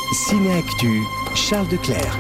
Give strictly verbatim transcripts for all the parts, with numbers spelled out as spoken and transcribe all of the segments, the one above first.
Ciné-Actu, Charles Declercq.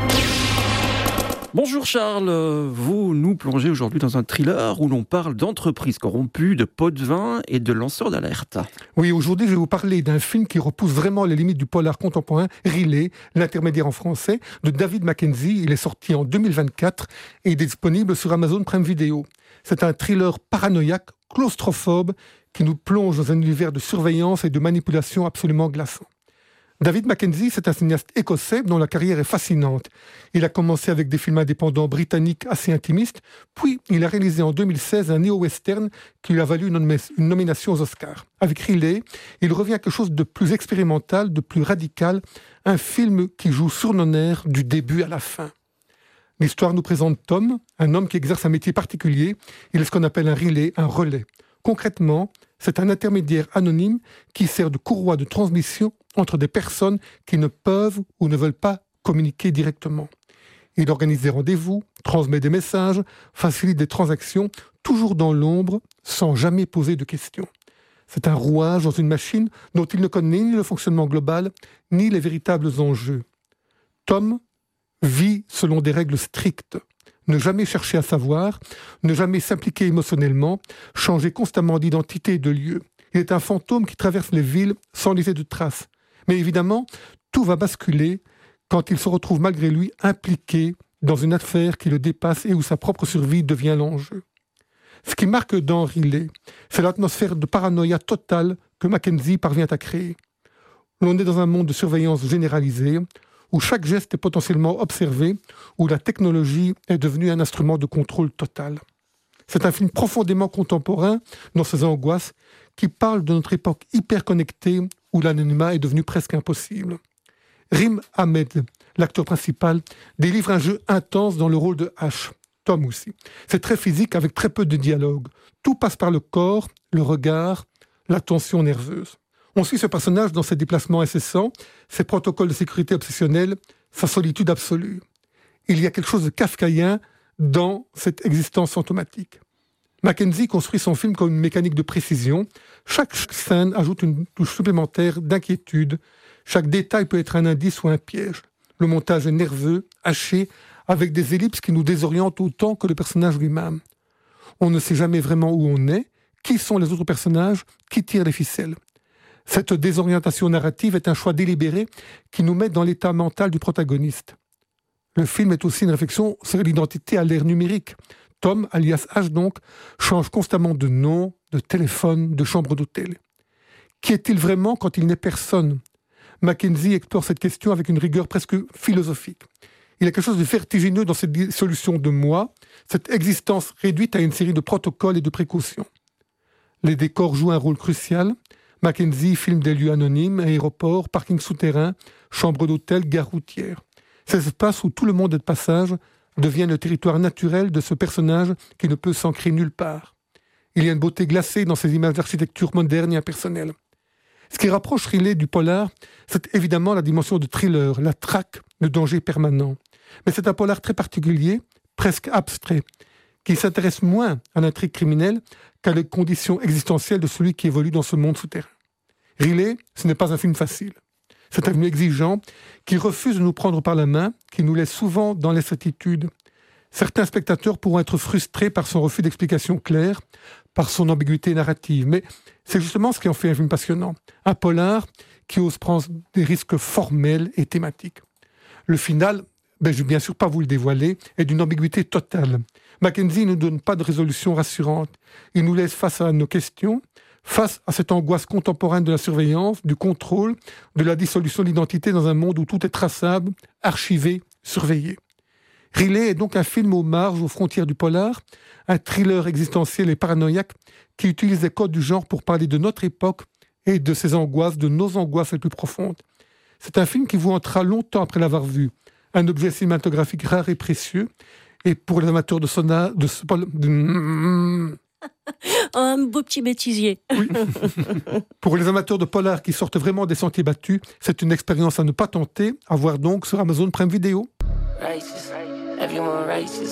Bonjour Charles, vous nous plongez aujourd'hui dans un thriller où l'on parle d'entreprises corrompues, de pots de vin et de lanceurs d'alerte. Oui, aujourd'hui je vais vous parler d'un film qui repousse vraiment les limites du polar contemporain, Riley, l'intermédiaire en français, de David Mackenzie. Il est sorti en deux mille vingt-quatre et il est disponible sur Amazon Prime Video. C'est un thriller paranoïaque, claustrophobe, qui nous plonge dans un univers de surveillance et de manipulation absolument glaçant. David Mackenzie, c'est un cinéaste écossais dont la carrière est fascinante. Il a commencé avec des films indépendants britanniques assez intimistes, puis il a réalisé en deux mille seize un néo-western qui lui a valu une, nom- une nomination aux Oscars. Avec Riley, il revient à quelque chose de plus expérimental, de plus radical, un film qui joue sur nos nerfs du début à la fin. L'histoire nous présente Tom, un homme qui exerce un métier particulier. Il est ce qu'on appelle un relais, un relais. Concrètement, c'est un intermédiaire anonyme qui sert de courroie de transmission entre des personnes qui ne peuvent ou ne veulent pas communiquer directement. Il organise des rendez-vous, transmet des messages, facilite des transactions, toujours dans l'ombre, sans jamais poser de questions. C'est un rouage dans une machine dont il ne connaît ni le fonctionnement global, ni les véritables enjeux. Tom vit selon des règles strictes. Ne jamais chercher à savoir, ne jamais s'impliquer émotionnellement, changer constamment d'identité et de lieu. Il est un fantôme qui traverse les villes sans laisser de traces. Mais évidemment, tout va basculer quand il se retrouve malgré lui impliqué dans une affaire qui le dépasse et où sa propre survie devient l'enjeu. Ce qui marque dans Riley, c'est l'atmosphère de paranoïa totale que Mackenzie parvient à créer. L'on est dans un monde de surveillance généralisée, où chaque geste est potentiellement observé, où la technologie est devenue un instrument de contrôle total. C'est un film profondément contemporain dans ses angoisses, qui parle de notre époque hyper connectée, où l'anonymat est devenu presque impossible. Rim Ahmed, l'acteur principal, délivre un jeu intense dans le rôle de H. Tom aussi. C'est très physique avec très peu de dialogue. Tout passe par le corps, le regard, la tension nerveuse. On suit ce personnage dans ses déplacements incessants, ses protocoles de sécurité obsessionnels, sa solitude absolue. Il y a quelque chose de kafkaïen dans cette existence fantomatique. Mackenzie construit son film comme une mécanique de précision. Chaque scène ajoute une touche supplémentaire d'inquiétude. Chaque détail peut être un indice ou un piège. Le montage est nerveux, haché, avec des ellipses qui nous désorientent autant que le personnage lui-même. On ne sait jamais vraiment où on est, qui sont les autres personnages, qui tirent les ficelles. Cette désorientation narrative est un choix délibéré qui nous met dans l'état mental du protagoniste. Le film est aussi une réflexion sur l'identité à l'ère numérique. Tom, alias H donc, change constamment de nom, de téléphone, de chambre d'hôtel. Qui est-il vraiment quand il n'est personne ? Mackenzie explore cette question avec une rigueur presque philosophique. Il y a quelque chose de vertigineux dans cette dissolution de moi, cette existence réduite à une série de protocoles et de précautions. Les décors jouent un rôle crucial. Mackenzie filme des lieux anonymes, aéroports, parkings souterrains, chambres d'hôtel, gares routières. Ces espaces où tout le monde est de passage deviennent le territoire naturel de ce personnage qui ne peut s'ancrer nulle part. Il y a une beauté glacée dans ces images d'architecture moderne et impersonnelle. Ce qui rapproche Riley du polar, c'est évidemment la dimension de thriller, la traque, le danger permanent. Mais c'est un polar très particulier, presque abstrait, qui s'intéresse moins à l'intrigue criminelle qu'à les conditions existentielles de celui qui évolue dans ce monde souterrain. Riley, ce n'est pas un film facile. C'est un film exigeant qui refuse de nous prendre par la main, qui nous laisse souvent dans l'incertitude. Certains spectateurs pourront être frustrés par son refus d'explications claires, par son ambiguïté narrative, mais c'est justement ce qui en fait un film passionnant. Un polar qui ose prendre des risques formels et thématiques. Le final, ben, je ne vais bien sûr pas vous le dévoiler, est d'une ambiguïté totale. Mackenzie ne nous donne pas de résolution rassurante. Il nous laisse face à nos questions, face à cette angoisse contemporaine de la surveillance, du contrôle, de la dissolution de l'identité dans un monde où tout est traçable, archivé, surveillé. Riley est donc un film aux marges, aux frontières du polar, un thriller existentiel et paranoïaque qui utilise les codes du genre pour parler de notre époque et de ses angoisses, de nos angoisses les plus profondes. C'est un film qui vous hantera longtemps après l'avoir vu, un objet cinématographique rare et précieux, et pour les amateurs de sonar, de, de, Un beau petit bêtisier. Oui. Pour les amateurs de polar qui sortent vraiment des sentiers battus, c'est une expérience à ne pas tenter, à voir donc sur Amazon Prime Video.